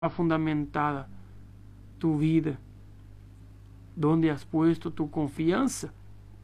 fundamentada tu vida, donde has puesto tu confianza.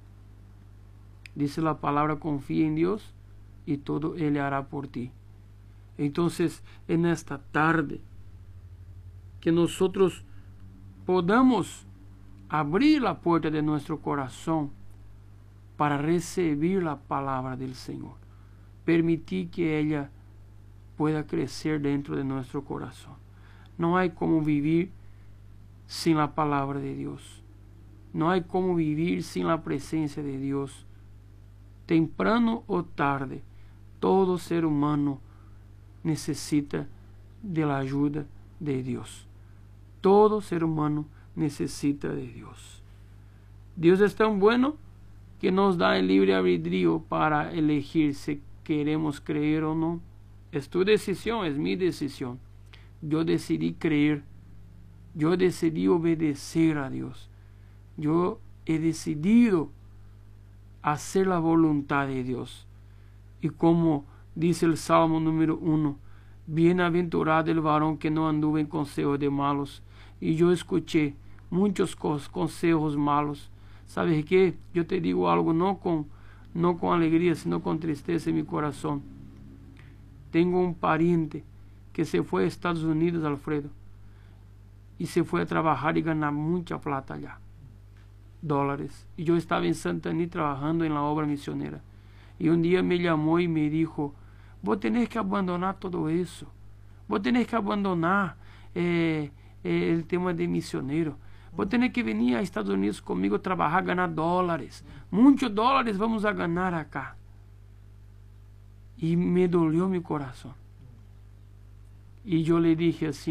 Dice la palabra: confía en Dios y todo Él hará por ti. Entonces, en esta tarde, que nosotros podamos abrir la puerta de nuestro corazón para recibir la palabra del Señor. Permitir que ella pueda crecer dentro de nuestro corazón. No hay como vivir sin la palabra de Dios. No hay como vivir sin la presencia de Dios. Temprano o tarde, todo ser humano necesita de la ayuda de Dios. Todo ser humano necesita de Dios. Dios es tan bueno que nos da el libre albedrío para elegir si queremos creer o no. Es tu decisión, es mi decisión. Yo decidí creer. Yo decidí obedecer a Dios. Yo he decidido hacer la voluntad de Dios. Y como dice el Salmo número 1, bienaventurado el varón que no anduvo en consejos de malos. Y yo escuché muchos consejos malos. ¿Sabes qué? Yo te digo algo, no con alegría, sino con tristeza en mi corazón. Tengo un pariente que se fue a Estados Unidos, Alfredo, y se fue a trabajar y ganar mucha plata allá, dólares. Y yo estaba en Santaní trabajando en la obra misionera. Y un día me llamó y me dijo: vos tenés que abandonar todo eso. Vos tenés que abandonar el tema de misionero. Vos tenés que venir a Estados Unidos conmigo, trabajar, ganar dólares. Muchos dólares vamos a ganar acá. Y me dolió mi corazón. Y yo le dije así,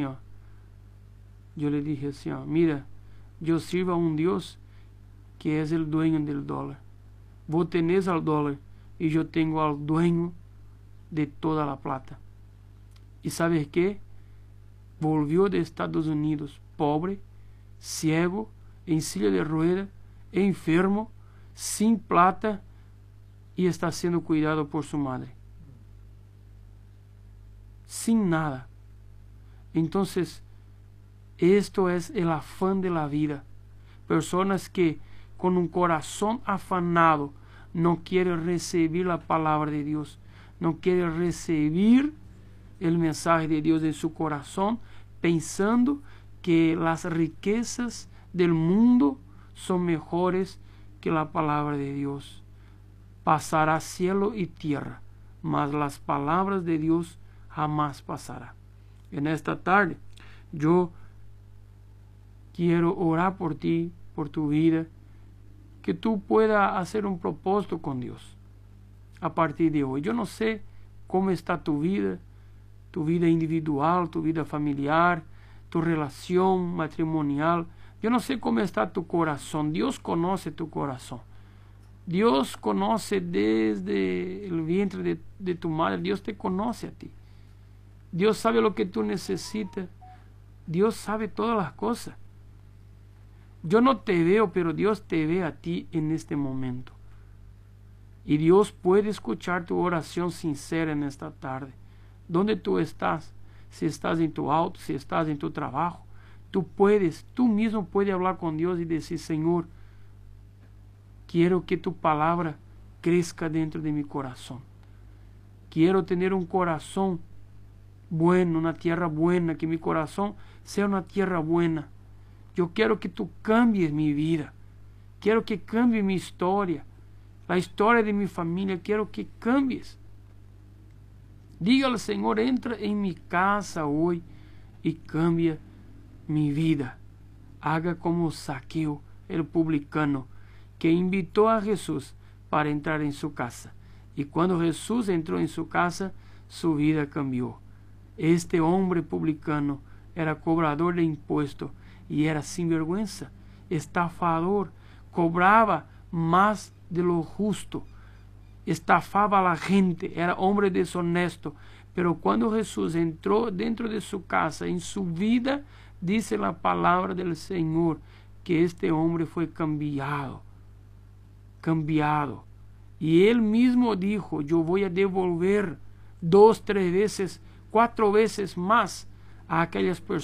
mira, yo sirvo a un Dios que es el dueño del dólar. Vos tenés al dólar y yo tengo al dueño de toda la plata. ¿Y sabes qué? Volvió de Estados Unidos pobre, ciego, en silla de ruedas, enfermo, sin plata, y está siendo cuidado por su madre. Sin nada. Entonces, esto es el afán de la vida. Personas que con un corazón afanado no quieren recibir la palabra de Dios, no quieren recibir el mensaje de Dios en su corazón, pensando que las riquezas del mundo son mejores que la palabra de Dios. Pasará cielo y tierra, mas las palabras de Dios jamás pasará. En esta tarde yo quiero orar por ti, por tu vida, que tú puedas hacer un propósito con Dios a partir de hoy. Yo no sé cómo está tu vida individual, tu vida familiar, tu relación matrimonial. Yo no sé cómo está tu corazón. Dios conoce tu corazón. Dios conoce desde el vientre de tu madre. Dios te conoce a ti. Dios sabe lo que tú necesitas. Dios sabe todas las cosas. Yo no te veo, pero Dios te ve a ti en este momento. Y Dios puede escuchar tu oración sincera en esta tarde. ¿Dónde tú estás? Si estás en tu auto, si estás en tu trabajo, tú mismo puedes hablar con Dios y decir: Señor, quiero que tu palabra crezca dentro de mi corazón. Quiero tener un corazón bueno, una tierra buena, que mi corazón sea una tierra buena. Yo quiero que tú cambies mi vida. Quiero que cambie mi historia, la historia de mi familia. Quiero que cambies. Dígale: Señor, entra en mi casa hoy y cambia mi vida. Haga como Zaqueo, el publicano, que invitó a Jesús para entrar en su casa. Y cuando Jesús entró en su casa, su vida cambió. Este hombre publicano era cobrador de impuestos y era sinvergüenza, estafador, cobraba más de lo justo, estafaba a la gente, era hombre deshonesto. Pero cuando Jesús entró dentro de su casa, en su vida, dice la palabra del Señor que este hombre fue cambiado. Y él mismo dijo: yo voy a devolver 2, 3 veces, 4 veces más a aquellas